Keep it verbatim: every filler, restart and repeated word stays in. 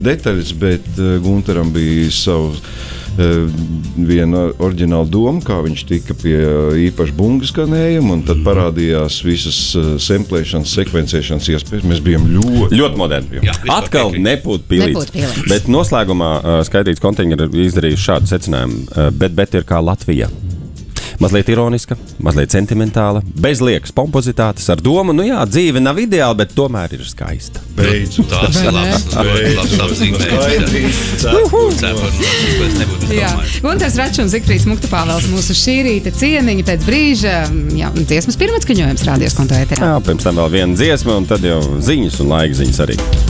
detaļas, bet Gunteram bija savs viena oriģināla doma, kā viņš tika pie īpaša bungas skanējuma, un tad parādījās visas semplēšanas, sekvencēšanas iespējas. Mēs bijām ļoti... Ļoti moderni. Jā, atkal nepūt pilīts. Bet noslēgumā Skaidrītas konteņi ir izdarījuši šādu secinājumu. Bet, bet ir kā Latvija. Mazliet ironiska, mazliet sentimentāla, bez liekas pompozitātes, ar domu, nu jā, dzīve nav ideāla, bet tomēr ir skaista. Beidz. Tās ir labs, labs apzīmējums. Gunters Račs un Zigfrīds Muktapāvels mūsu šī rīta ciemiņi pēc brīža, jā, dziesmas pirmatskaņojums rādījos konto ēterā. Jā, pirms tam vēl viena dziesma, un tad jau ziņas un laika ziņas arī.